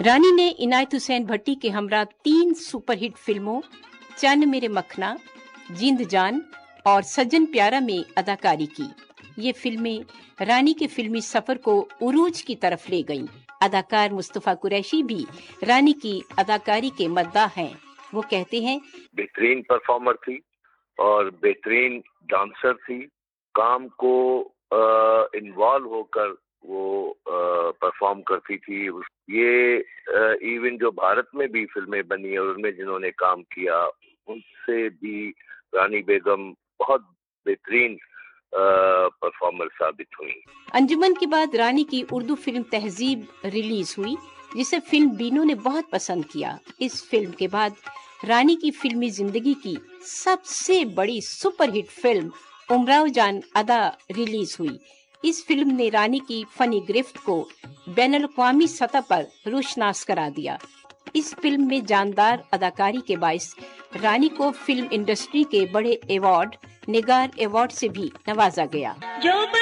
रानी ने इनायत हुसैन भट्टी के हमरा 3 सुपरहिट फिल्मों चन्न मेरे मखना, जिंद जान और सज्जन प्यारा में अदाकारी की। ये फिल्में रानी के फिल्मी सफर को उरूज की तरफ ले गईं। अदाकार मुस्तफा कुरैशी भी रानी की अदाकारी के मद्दाह हैं। वो कहते हैं, बेहतरीन परफॉर्मर थी और बेहतरीन डांसर थी। काम को इन्वॉल्व होकर वो परफॉर्म करती थी। ये इवन जो भारत में भी फिल्में बनी और उनमें जिन्होंने काम किया उनसे भी रानी बेगम बहुत बेहतरीन परफॉर्मर साबित हुई। अंजुमन के बाद रानी की उर्दू फिल्म तहजीब रिलीज हुई, जिसे फिल्म बीनों ने बहुत पसंद किया। इस फिल्म के बाद रानी की फिल्मी जिंदगी की सबसे बड़ी सुपरहिट फिल्म उमराव जान अदा रिलीज हुई। इस फिल्म ने रानी की फनी गिरफ्त को बैनुल-अक़वामी सतह पर रोशनास करा दिया। इस फिल्म में जानदार अदाकारी के बाइस रानी को फिल्म इंडस्ट्री के बड़े अवार्ड निगार अवार्ड से भी नवाजा गया।